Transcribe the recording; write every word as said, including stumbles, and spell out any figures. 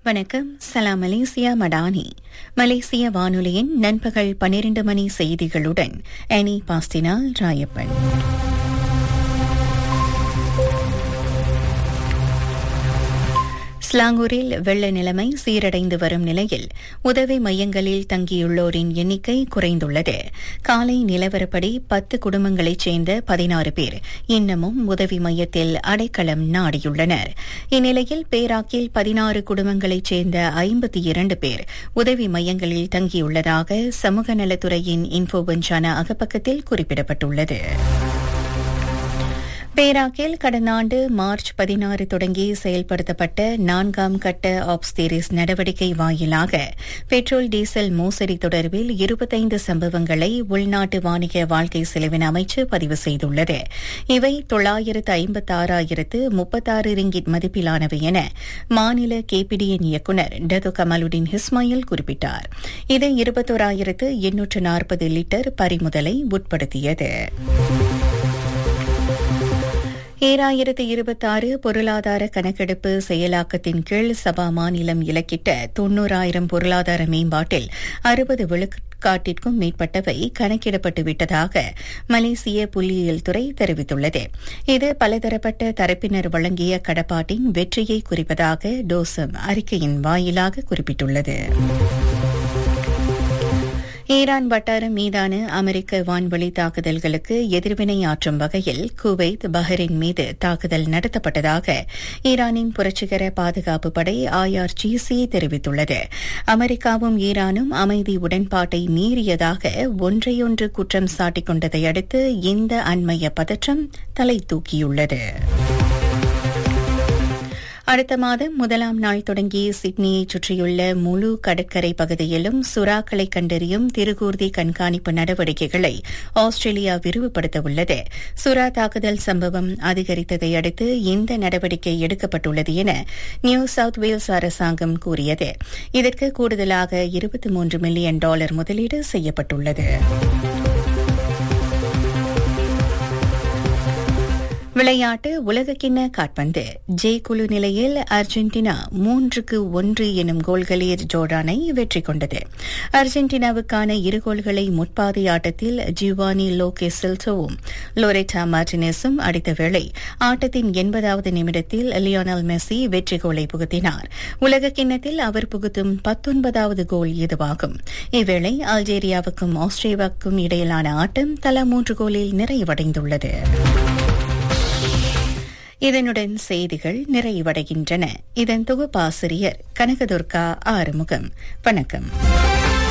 வணக்கம். சலாம் மலேசியா மடானி. மலேசிய வானொலியின் நண்பகல் பன்னிரண்டு மணி செய்திகளுடன் அனி பாஸ்டினால் ராயப்பன். ஸ்லாங்கூரில் வெள்ள நிலைமை சீரடைந்து வரும் நிலையில் உதவி மையங்களில் தங்கியுள்ளோரின் எண்ணிக்கை குறைந்துள்ளது. காலை நிலவரப்படி பத்து குடும்பங்களைச் சேர்ந்த பதினாறு பேர் இன்னமும் உதவி மையத்தில் அடைக்கலம் நாடியுள்ளனர். இந்நிலையில் பேராக்கில் பதினாறு குடும்பங்களைச் சேர்ந்த ஐம்பத்தி இரண்டு பேர் உதவி மையங்களில் தங்கியுள்ளதாக சமூக நலத்துறையின் இன்ஃபோபஞ்சான அகப்பக்கத்தில் குறிப்பிடப்பட்டுள்ளது. பேராக்கில் கடந்த ஆண்டு மார்ச் பதினாறு தொடங்கி செயல்படுத்தப்பட்ட நான்காம் கட்ட ஆப்ஸ்தீரிஸ் நடவடிக்கை வாயிலாக பெட்ரோல் டீசல் மோசடி தொடர்பில் இருபத்தைந்து சம்பவங்களை உள்நாட்டு வாணிக வாழ்க்கை செலவின அமைச்சு பதிவு செய்துள்ளது. இவை தொள்ளாயிரத்து ஐம்பத்தி ஆறாயிரத்து முப்பத்தாறு ரிங்கிட் மதிப்பிலானவை என மாநில கேபிடிஎன் இயக்குநர் டத்து கமாலுடின் இஸ்மாயில் குறிப்பிட்டார். இது இருபத்தோராயிரத்து எண்ணூற்று நாற்பது லிட்டர் பறிமுதலை உட்படுத்தியது. ஈராயிரத்து இருபத்தாறு பொருளாதார கணக்கெடுப்பு செயலாக்கத்தின் கீழ் சபா மாநிலம் இலக்கிட்ட தொன்னூறாயிரம் பொருளாதார மேம்பாட்டில் அறுபது விழுக்காட்டிற்கும் மேற்பட்டவை கணக்கிடப்பட்டு விட்டதாக மலேசிய புள்ளியியல் துறை தெரிவித்துள்ளது. இது பலதரப்பட்ட தரப்பினர் வழங்கிய கடப்பாட்டின் வெற்றியை குறிப்பதாக டோசம் அறிக்கையின் வாயிலாக குறிப்பிட்டுள்ளது. ஈரான் வட்டாரம் மீதான அமெரிக்க வான்வழி தாக்குதல்களுக்கு எதிர்வினை ஆற்றும் வகையில் குவைத், பஹ்ரைன் மீது தாக்குதல் நடத்தப்பட்டதாக ஈரானின் புரட்சிகர பாதுகாப்பு படை ஐஆர்ஜிசி தெரிவித்துள்ளது. அமெரிக்காவும் ஈரானும் அமைதி உடன்பாட்டை மீறியதாக ஒன்றையொன்று குற்றம் சாட்டிக் கொண்டதை அடுத்து இந்த அண்மைய பதற்றம் தலை தூக்கியுள்ளது. அடுத்த மாதம் முதலாம் நாள் தொடங்கி சிட்னியை சுற்றியுள்ள முழு கடற்கரை பகுதியிலும் சுறாக்களை கண்டறியும் திருகூர்தி கண்காணிப்பு நடவடிக்கைகளை ஆஸ்திரேலியா விரிவுபடுத்த உள்ளது. சுறா தாக்குதல் சம்பவம் அதிகரித்ததை அடுத்து இந்த நடவடிக்கை எடுக்கப்பட்டுள்ளது என நியூ சவுத் வேல்ஸ் அரசாங்கம் கூறியது. இதற்கு கூடுதலாக இருபத்தி மூன்று மில்லியன் டாலர் முதலீடு செய்யப்பட்டுள்ளது. விளையாட்டு. உலகக்கிண்ண காற்பந்து ஜே குழு நிலையில் அர்ஜென்டினா மூன்றுக்கு ஒன்று எனும் கோல்களில் ஜோர்டானை வெற்றி கொண்டது. அர்ஜென்டினாவுக்கான இரு கோல்களை முற்பாதி ஆட்டத்தில் ஜிவானி லோகே சில்டோவும் லோரெட்டா மார்டினெஸும் அடித்த வேளை ஆட்டத்தின் எண்பதாவது நிமிடத்தில் லியோனல் மெஸ்ஸி வெற்றி கோலை புகுத்தினார். உலகக்கிண்ணத்தில் அவர் புகுத்தும் பத்தொன்பதாவது கோல் இதுவாகும். இவ்வேளை அல்ஜீரியாவுக்கும் ஆஸ்திரேலியாவுக்கும் இடையிலான ஆட்டம் தலா மூன்று கோலில் நிறைவடைந்துள்ளது. இதனுடன் செய்திகள் நிறைவடைகின்றன. இதன் தொகுப்பாசிரியர் கனகதுர்கா ஆறுமுகம். வணக்கம்.